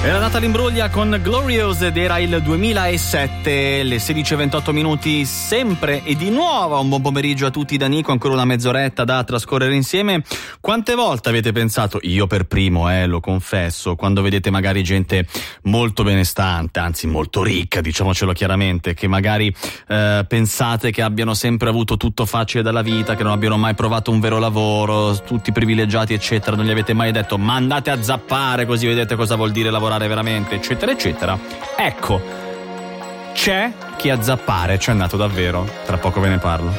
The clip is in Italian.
Era Natalie Imbruglia con Glorious ed era il 2007, le 16:28 minuti, sempre e di nuovo un buon pomeriggio a tutti da Nico, ancora una mezz'oretta da trascorrere insieme. Quante volte avete pensato, io per primo lo confesso, quando vedete magari gente molto benestante, anzi molto ricca, diciamocelo chiaramente, che magari pensate che abbiano sempre avuto tutto facile dalla vita, che non abbiano mai provato un vero lavoro, tutti privilegiati eccetera, non gli avete mai detto ma andate a zappare così vedete cosa vuol dire lavorare veramente, eccetera eccetera. Ecco, c'è chi a zappare ci è andato davvero. Tra poco ve ne parlo.